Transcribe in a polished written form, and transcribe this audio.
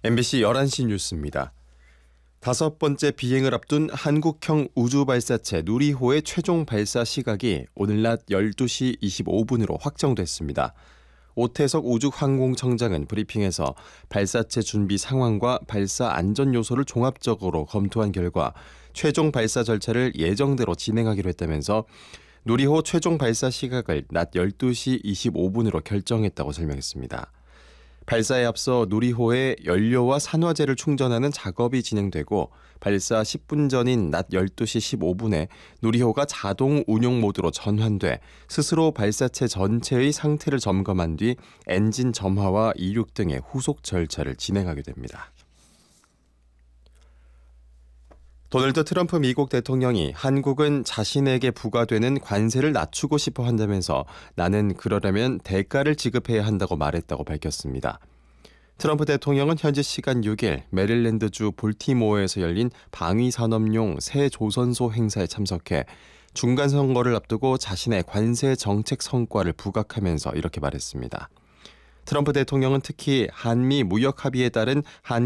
MBC 11시 뉴스입니다. 5번째 비행을 앞둔 한국형 우주발사체 누리호의 최종 발사 시각이 오늘 낮 12시 25분으로 확정됐습니다. 오태석 우주항공청장은 브리핑에서 발사체 준비 상황과 발사 안전 요소를 종합적으로 검토한 결과 최종 발사 절차를 예정대로 진행하기로 했다면서 누리호 최종 발사 시각을 낮 12시 25분으로 결정했다고 설명했습니다. 발사에 앞서 누리호에 연료와 산화제를 충전하는 작업이 진행되고 발사 10분 전인 낮 12시 15분에 누리호가 자동 운용 모드로 전환돼 스스로 발사체 전체의 상태를 점검한 뒤 엔진 점화와 이륙 등의 후속 절차를 진행하게 됩니다. 도널드 트럼프 미국 대통령이 한국은 자신에게 부과되는 관세를 낮추고 싶어 한다면서 나는 그러려면 대가를 지급해야 한다고 말했다고 밝혔습니다. 트럼프 대통령은 현지 시간 6일 메릴랜드주 볼티모어에서 열린 방위산업용 새 조선소 행사에 참석해 중간선거를 앞두고 자신의 관세 정책 성과를 부각하면서 이렇게 말했습니다. 트럼프 대통령은 특히 한미 무역 합의에 따른